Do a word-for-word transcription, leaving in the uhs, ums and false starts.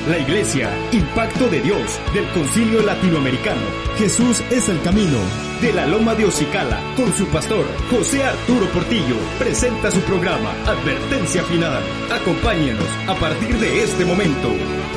La Iglesia, Impacto de Dios, del Concilio Latinoamericano. Jesús es el camino. De la Loma de Ocicala, con su pastor, José Arturo Portillo, presenta su programa, Advertencia Final. Acompáñenos a partir de este momento.